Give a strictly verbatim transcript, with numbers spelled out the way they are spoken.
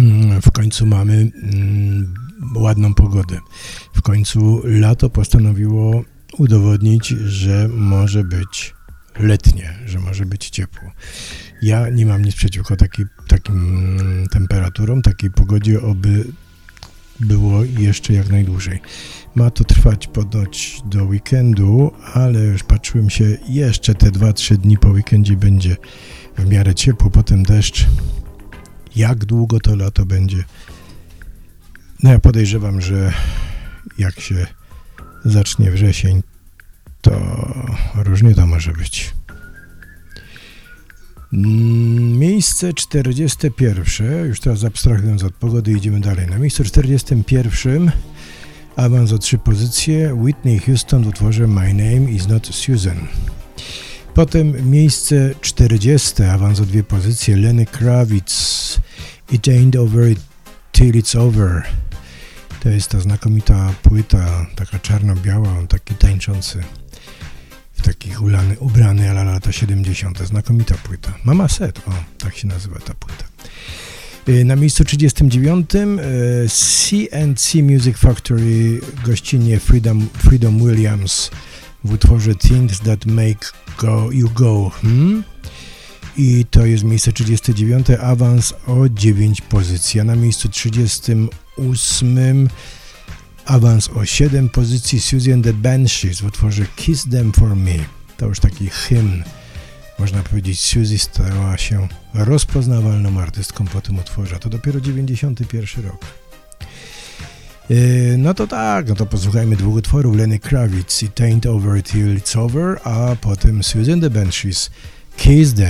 W końcu mamy mm, ładną pogodę. W końcu lato postanowiło udowodnić, że może być letnie, że może być ciepło. Ja nie mam nic przeciwko taki, takim temperaturom, takiej pogodzie, oby było jeszcze jak najdłużej. Ma to trwać ponoć do weekendu, ale już patrzyłem się, jeszcze te dwa trzy dni po weekendzie będzie w miarę ciepło, potem deszcz. Jak długo to lato będzie? No ja podejrzewam, że jak się zacznie wrzesień, to różnie to może być. Miejsce czterdzieste pierwsze, już teraz abstrahując od pogody, idziemy dalej. Na miejscu czterdziestym pierwszym awans o trzy pozycje, Whitney Houston w utworze My Name Is Not Susan. Potem miejsce czterdzieste, awans o dwie pozycje, Lenny Kravitz, It Ain't Over Till It's Over. To jest ta znakomita płyta, taka czarno-biała, on taki tańczący, w takich ulany, ubrany ala lata siedemdziesiąte. Znakomita płyta. Mama Set, o, tak się nazywa ta płyta. Na miejscu trzydziestym dziewiątym C and C Music Factory, gościnnie Freedom, Freedom Williams w utworze Things That Make go, You Go. Hmm? I to jest miejsce trzydzieste dziewiąte, awans o dziewięć pozycji. A na miejscu trzydziestym ósmym awans o siedem pozycji, Susie and the Banshees w utworze Kiss Them For Me. To już taki hymn. Można powiedzieć, Susie stała się rozpoznawalną artystką po tym utworze. To dopiero dziewięćdziesiąty pierwszy rok. Yy, no to tak, no to posłuchajmy dwóch utworów. Lenny Kravitz, It Ain't Over Till It's Over, a potem Susie and the Banshees, Kiss Them